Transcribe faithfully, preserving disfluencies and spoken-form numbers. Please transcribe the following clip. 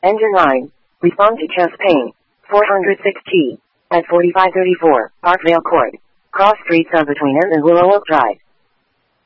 Engine nine. Respond to chest pain. four hundred six T. At forty-five thirty-four, Parkvale Court. Cross streets of between M and Willow Oak Drive.